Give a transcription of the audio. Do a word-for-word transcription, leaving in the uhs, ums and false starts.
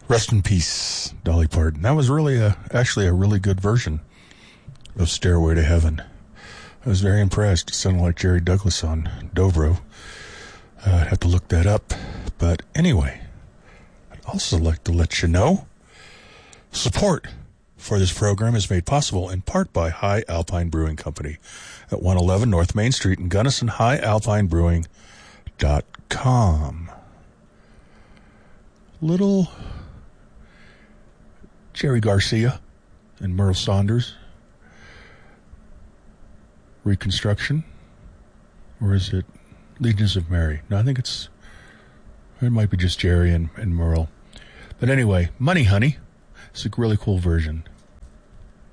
Rest in peace, Dolly Parton. That was really a, actually a really good version of Stairway to Heaven. I was very impressed. It sounded like Jerry Douglas on Dobro. Uh, I'd have to look that up. But anyway, I'd also like to let you know support for this program is made possible in part by High Alpine Brewing Company at one eleven North Main Street in Gunnison, high alpine brewing dot com. Little Jerry Garcia and Merle Saunders reconstruction, or is it Legions of Mary? No, I think it's, it might be just Jerry and, and Merle. But anyway, Money Honey. It's a really cool version.